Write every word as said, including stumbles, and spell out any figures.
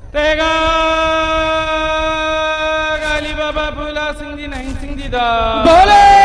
तेगा गाली बाबा भूला सिंह जी नहीं सिंह जी दा बोले।